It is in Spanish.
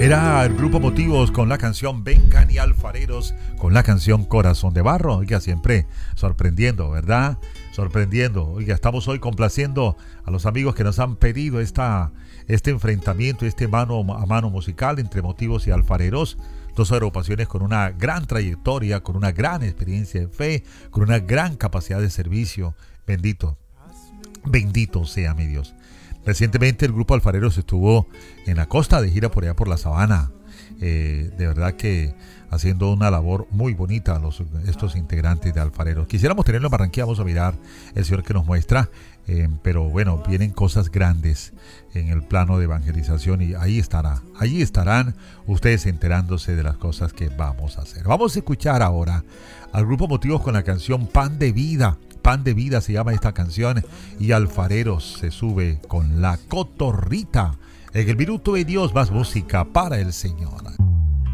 Era el grupo Motivos con la canción Vengan y Alfareros, con la canción Corazón de Barro. Oiga, siempre sorprendiendo, ¿verdad? Sorprendiendo. Oiga, estamos hoy complaciendo a los amigos que nos han pedido este enfrentamiento, este mano a mano musical entre Motivos y Alfareros. Dos agrupaciones con una gran trayectoria, con una gran experiencia de fe, con una gran capacidad de servicio. Bendito, bendito sea mi Dios. Recientemente el grupo Alfareros estuvo en la costa de gira por allá por la Sabana. De verdad que haciendo una labor muy bonita estos integrantes de Alfareros. Quisiéramos tenerlo en Barranquilla, vamos a mirar el Señor que nos muestra. Pero bueno, vienen cosas grandes en el plano de evangelización y allí estarán ustedes enterándose de las cosas que vamos a hacer. Vamos a escuchar ahora al grupo Motivos con la canción Pan de Vida. Pan de Vida se llama esta canción y Alfareros se sube con La Cotorrita. En el minuto de Dios, más música para el Señor.